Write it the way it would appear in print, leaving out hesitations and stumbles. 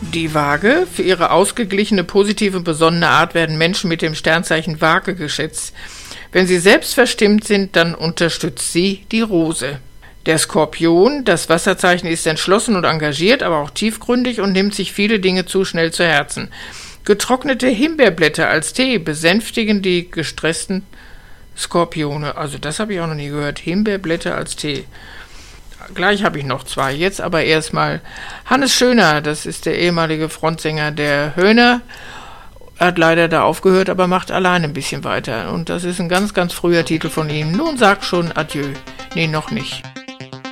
Die Waage. Für ihre ausgeglichene, positive und besonnene Art werden Menschen mit dem Sternzeichen Waage geschätzt. Wenn sie selbstverstimmt sind, dann unterstützt sie die Rose. Der Skorpion. Das Wasserzeichen ist entschlossen und engagiert, aber auch tiefgründig und nimmt sich viele Dinge zu schnell zu Herzen. Getrocknete Himbeerblätter als Tee besänftigen die gestressten Skorpione. Also das habe ich auch noch nie gehört. Himbeerblätter als Tee. Gleich habe ich noch 2. Jetzt aber erstmal Hannes Schöner. Das ist der ehemalige Frontsänger der Höhner. Hat leider da aufgehört, aber macht alleine ein bisschen weiter. Und das ist ein ganz, ganz früher Titel von ihm. Nun sag schon Adieu. Nee, noch nicht.